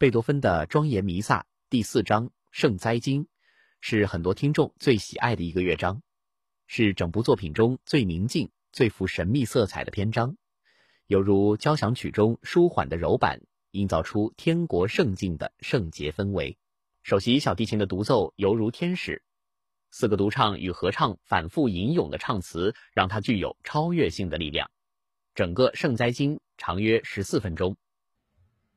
贝多芬的庄严弥撒第4章圣哉经是很多听众最喜爱的一个乐章，是整部作品中最宁静、最富神秘色彩的篇章，犹如交响曲中舒缓的柔板，营造出天国圣境的圣洁氛围。首席小提琴的独奏犹如天使，4个独唱与合唱反复吟咏的唱词，让它具有超越性的力量。整个圣哉经长约14分钟，